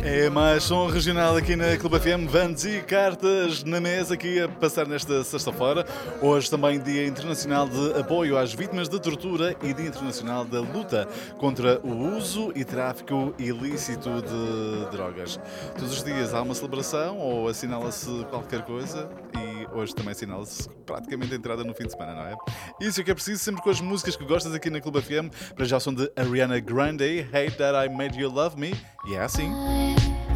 É mais som regional aqui na Clube FM, Vans e cartas na mesa aqui a passar nesta sexta-feira. Hoje também Dia Internacional de Apoio às Vítimas de Tortura e Dia Internacional da Luta contra o Uso e Tráfico Ilícito de Drogas. Todos os dias há uma celebração ou assinala-se qualquer coisa e hoje também assinala-se praticamente a entrada no fim de semana, não é? Isso é que é preciso, sempre com as músicas que gostas aqui na Clube FM. Para já são de Ariana Grande, Hate That I Made You Love Me, e é assim.